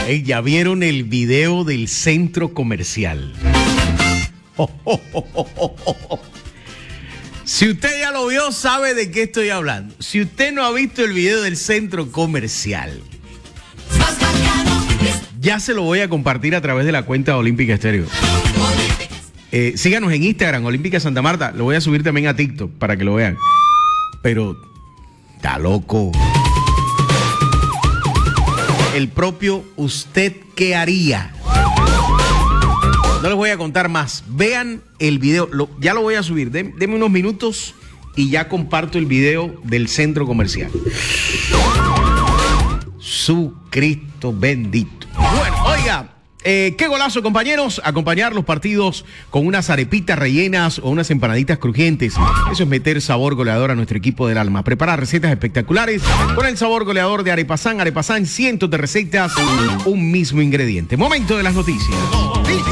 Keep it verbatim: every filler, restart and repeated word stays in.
Eh, ya vieron el video del centro comercial. Oh, oh, oh, oh, oh, oh. Si usted ya lo vio, sabe de qué estoy hablando. Si usted no ha visto el video del centro comercial, ya se lo voy a compartir a través de la cuenta de Olímpica Estéreo. Eh, síganos en Instagram, Olímpica Santa Marta. Lo voy a subir también a TikTok para que lo vean. Pero está loco. El propio usted, ¿qué haría? No les voy a contar más. Vean el video. Lo, ya lo voy a subir. Deme, deme unos minutos y ya comparto el video del centro comercial. Su Cristo bendito. Bueno, oiga, eh, qué golazo, compañeros. Acompañar los partidos con unas arepitas rellenas o unas empanaditas crujientes. Eso es meter sabor goleador a nuestro equipo del alma. Preparar recetas espectaculares con el sabor goleador de Arepasán. Arepasán, cientos de recetas, un mismo ingrediente. Momento de las noticias.